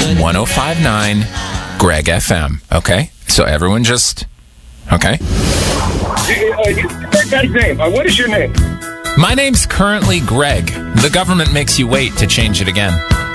1059 Greg FM. Okay? So everyone just... Okay? That name. What is your name? My name's currently Greg. The government makes you wait to change it again.